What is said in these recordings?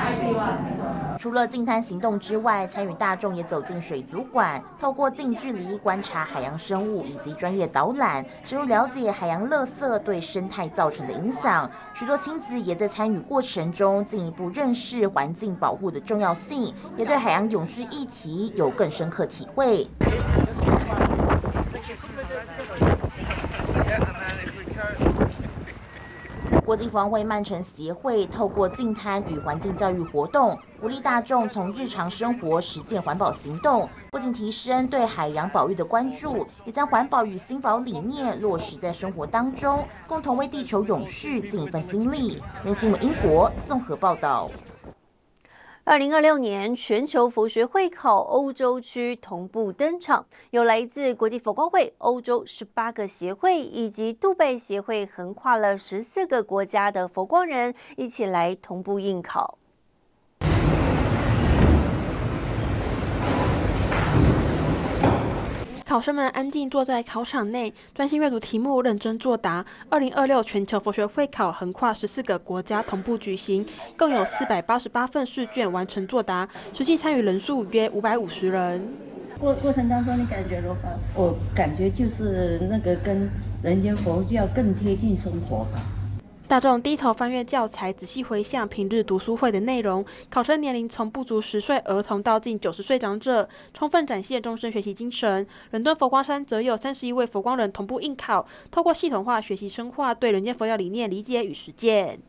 除了净滩行动之外，参与大众也走进水族馆，透过近距离观察海洋生物以及专业导览，深入了解海洋垃圾对生态造成的影响。许多亲子也在参与过程中进一步认识环境保护的重要性，也对海洋永续议题有更深刻体会。国际防卫慢城协会透过净滩与环境教育活动，鼓励大众从日常生活实践环保行动，不仅提升对海洋保育的关注，也将环保与新保理念落实在生活当中，共同为地球永续尽一份心力。人新闻英国综合报道。 2026年全球佛学会考欧洲区同步登场，有来自国际佛光会、欧洲18个协会以及杜拜协会，横跨了14个国家的佛光人一起来同步应考。 考生们安静坐在考场内，专心阅读题目，认真作答。2026全球佛学会考横跨14个国家同步举行，共有488份试卷完成作答，实际参与人数约550人。 过程当中你感觉如何？ 我感觉就是那个跟人间佛教更贴近生活吧。 大众低头翻阅教材，仔细回想平日读书会的内容。考生年龄从不足10岁儿童到近90岁长者，充分展现终身学习精神。伦敦佛光山则有31位佛光人同步应考，透过系统化学习深化对人间佛教理念理解与实践。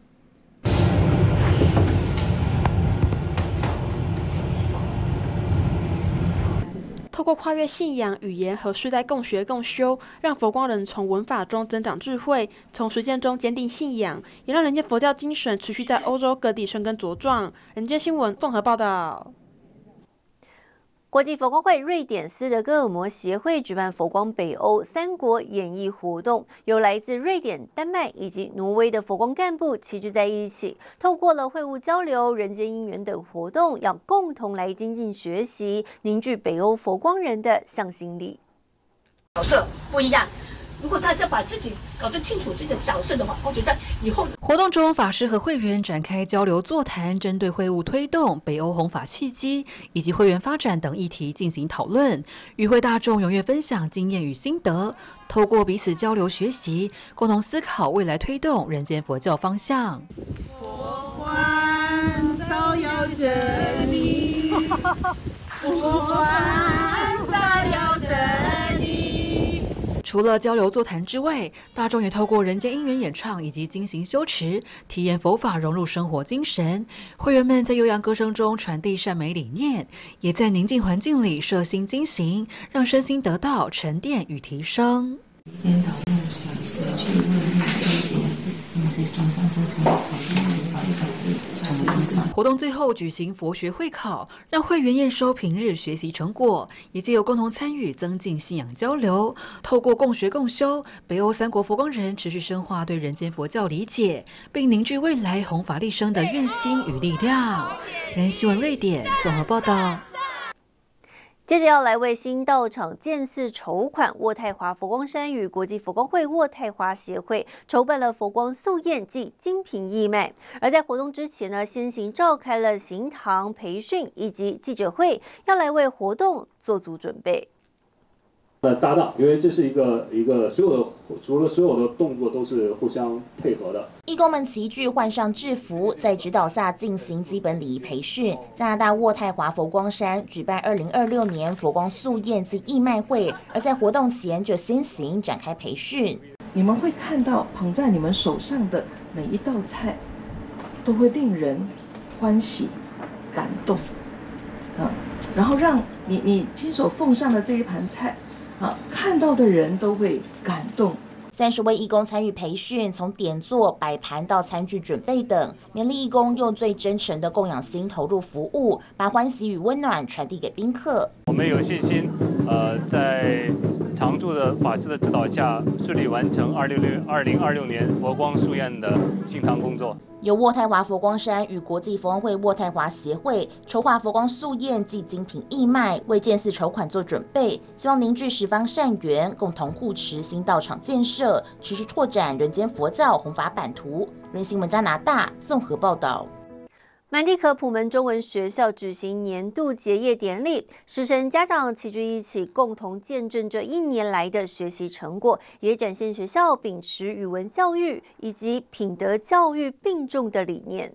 透过跨越信仰、语言和世代共学共修，让佛光人从文法中增长智慧，从实践中坚定信仰，也让人间佛教精神持续在欧洲各地生根茁壮。人间新闻综合报道。 国际佛光会瑞典斯德哥尔摩协会举办佛光北欧3国演艺活动，有来自瑞典、丹麦以及挪威的佛光干部齐聚在一起，透过了会晤交流、人间姻缘等活动，要共同来精进学习，凝聚北欧佛光人的向心力。 角色不一样。如果大家把自己搞得清楚这个角色的话，我觉得以后活动中，法师和会员展开交流座谈，针对会务推动、北欧弘法契机以及会员发展等议题进行讨论，与会大众踊跃分享经验与心得，透过彼此交流学习，共同思考未来推动人间佛教方向。 佛光照耀着你，佛光照耀着你。 除了交流座谈之外，大众也透过人间姻缘演唱以及精行修持，体验佛法融入生活精神。会员们在悠扬歌声中传递善美理念，也在宁静环境里摄心精行，让身心得到沉淀与提升。颠倒梦想，舍去妄念分别，那些众生都是考虑法律法律。活动最后举行佛学会考，让会员验收平日学习成果，也藉由共同参与增进信仰交流。透过共学共修，北欧3国佛光人持续深化对人间佛教理解，并凝聚未来弘法利生的愿心与力量。人新闻瑞典综合报道。 接着要来为新道场建寺筹款，渥太华佛光山与国际佛光会渥太华协会筹办了佛光素宴暨精品义卖。而在活动之前呢，先行召开了行堂培训以及记者会，要来为活动做足准备。 搭档，因为这是一个除了所有的动作都是互相配合的。 义工们齐聚，换上制服，在指导下进行基本礼仪培训。加拿大渥太华佛光山举办2026年佛光素宴暨义卖会，而在活动前就先行展开培训。 你们会看到捧在你们手上的每一道菜，都会令人欢喜、感动，然后让你亲手奉上的这一盘菜。看到的人都会感动。 30位义工参与培训，从点座、摆盘到餐具准备等，勉励义工用最真诚的供养心投入服务，把欢喜与温暖传递给宾客。 我们有信心，在常驻的法师的指导下，顺利完成2026年佛光素宴的行堂工作。 由渥太华佛光山与国际佛光会渥太华协会筹划佛光素宴暨精品义卖，为建寺筹款做准备，希望凝聚十方善缘，共同护持新道场建设，持续拓展人间佛教弘法版图。人新闻加拿大综合报道。 满地可普门中文学校举行年度结业典礼，师生家长齐聚一起，共同见证这1年来的学习成果，也展现学校秉持语文教育以及品德教育并重的理念。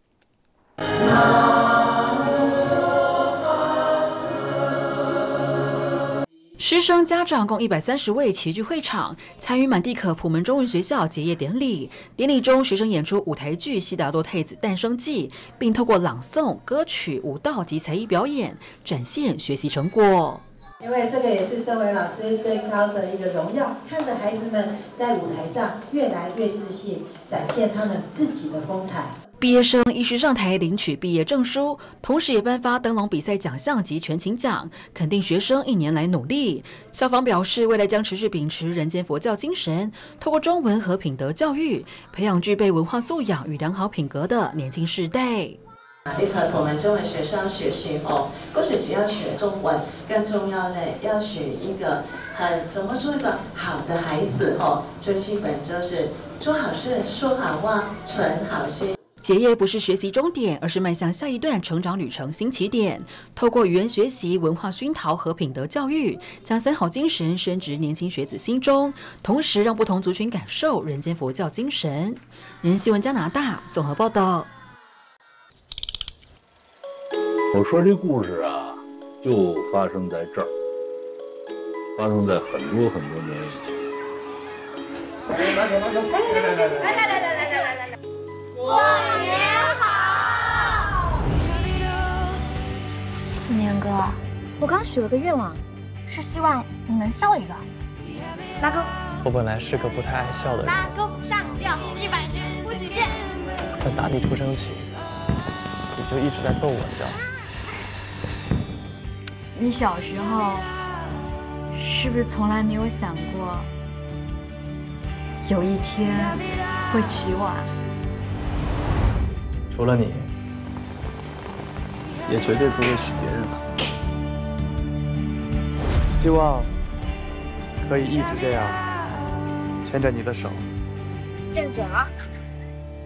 师生家长共130位齐聚会场，参与满地可普门中文学校结业典礼。典礼中，学生演出舞台剧《悉达多太子诞生记》，并透过朗诵、歌曲、舞蹈及才艺表演，展现学习成果。 因为这个也是身为老师最高的一个荣耀，看着孩子们在舞台上越来越自信，展现他们自己的风采。 毕业生依序上台领取毕业证书，同时也颁发灯笼比赛奖项及全勤奖，肯定学生1年来努力。校方表示，未来将持续秉持人间佛教精神，透过中文和品德教育，培养具备文化素养与良好品格的年轻世代。 立刻我们中文学生学习后，不是只要学中文，更重要的要学一个怎么做一个好的孩子哦。最基本就是做好事、说好话、存好心。 结业不是学习终点，而是迈向下一段成长旅程新起点。透过语言学习、文化熏陶和品德教育，将3好精神深植年轻学子心中，同时让不同族群感受人间佛教精神。人新闻加拿大综合报道。 我说这故事啊，就发生在这儿，发生在很多年以前。 来，过年好！ 去年哥，我刚许了个愿望，是希望你能笑一个。拉钩。 我本来是个不太爱笑的人。 拉钩上吊100呼几遍。 但打你出生起，你就一直在逗我笑。 你小时候是不是从来没有想过，有一天会娶我啊？ 除了你，也绝对不会娶别人了。希望可以一直这样牵着你的手。 正准啊！